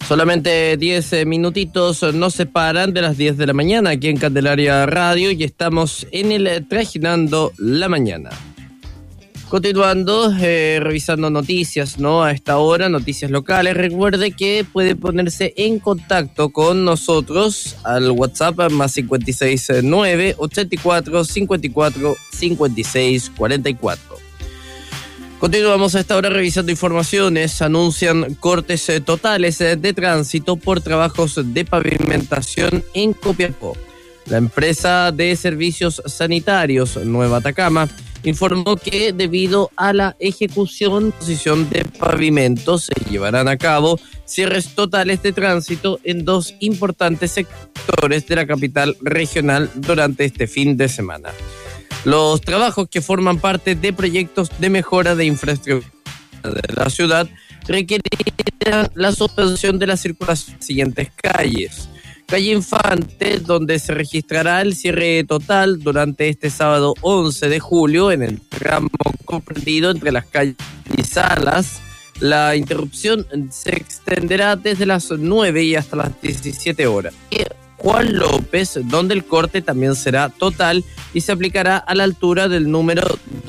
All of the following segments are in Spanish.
Solamente 10 minutitos nos separan de las 10 de la mañana aquí en Candelaria Radio y estamos en el Trajinando la Mañana. Continuando, revisando noticias, ¿no? A esta hora, noticias locales. Recuerde que puede ponerse en contacto con nosotros al WhatsApp más 569 84 54 56 44. Continuamos a esta hora revisando informaciones. Anuncian cortes totales de tránsito por trabajos de pavimentación en Copiapó. La empresa de servicios sanitarios Nueva Atacama informó que debido a la ejecución de pavimentos se llevarán a cabo cierres totales de tránsito en dos importantes sectores de la capital regional durante este fin de semana. Los trabajos, que forman parte de proyectos de mejora de infraestructura de la ciudad, requerirán la suspensión de la circulación en las siguientes calles. Calle Infante, donde se registrará el cierre total durante este sábado 11 de julio en el tramo comprendido entre las calles y Salas. La interrupción se extenderá desde las 9 y hasta las 17 horas. Juan López, donde el corte también será total y se aplicará a la altura del número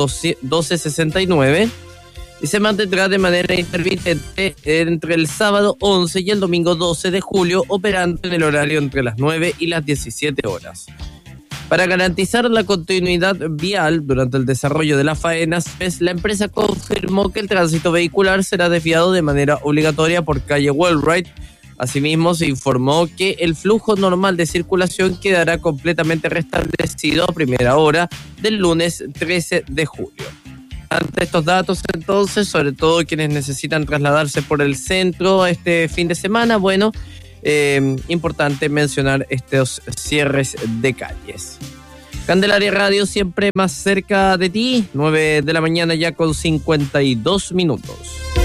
1269 y se mantendrá de manera intermitente entre el sábado 11 y el domingo 12 de julio, operando en el horario entre las 9 y las 17 horas. Para garantizar la continuidad vial durante el desarrollo de las faenas, la empresa confirmó que el tránsito vehicular será desviado de manera obligatoria por calle Wellwright. Asimismo, se informó que el flujo normal de circulación quedará completamente restablecido a primera hora del lunes 13 de julio. Ante estos datos, entonces, sobre todo quienes necesitan trasladarse por el centro este fin de semana, importante mencionar estos cierres de calles. Candelaria Radio, siempre más cerca de ti, 9 de la mañana ya con 52 minutos.